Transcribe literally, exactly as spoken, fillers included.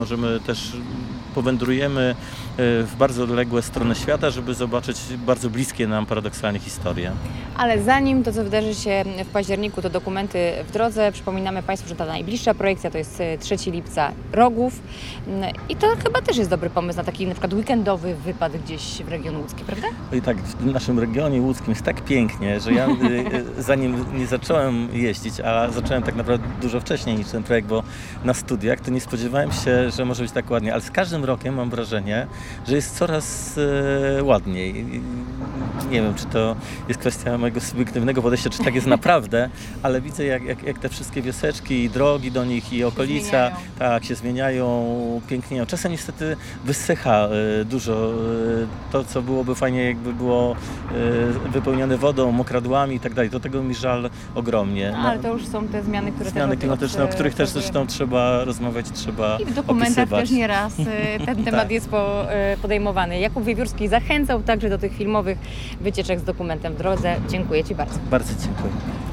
Możemy też powędrujemy w bardzo odległe strony świata, żeby zobaczyć bardzo bliskie nam paradoksalnie historie. Ale zanim to, co wydarzy się w październiku, to dokumenty w drodze. Przypominamy Państwu, że ta najbliższa projekcja to jest trzeciego lipca Rogów. I to chyba też jest dobry pomysł na taki na przykład weekendowy wypad gdzieś w region łódzki, prawda? I tak w naszym regionie łódzkim jest tak pięknie, że ja zanim nie zacząłem jeździć, a zacząłem tak naprawdę dużo wcześniej niż ten projekt, bo na studiach, to nie spodziewałem się, że może być tak ładnie, ale z każdym rokiem mam wrażenie, że jest coraz e, ładniej. Nie wiem, czy to jest kwestia mojego subiektywnego podejścia, czy tak jest naprawdę, ale widzę, jak, jak, jak te wszystkie wioseczki, i drogi do nich i okolica zmieniają. tak się zmieniają, pięknieją. Czasem niestety wysycha e, dużo. E, to, co byłoby fajnie, jakby było e, wypełnione wodą, mokradłami i tak dalej. Do tego mi żal ogromnie. No, ale to już są te zmiany, które Zmiany też klimatyczne, o których też zresztą trzeba rozmawiać, trzeba I w dokumentach opisywać. też nieraz y, ten temat Tak. jest po, y, podejmowany. Jakub Wiewiórski zachęcał także do tych filmowych wycieczek z dokumentem w drodze. Dziękuję Ci bardzo. Bardzo dziękuję.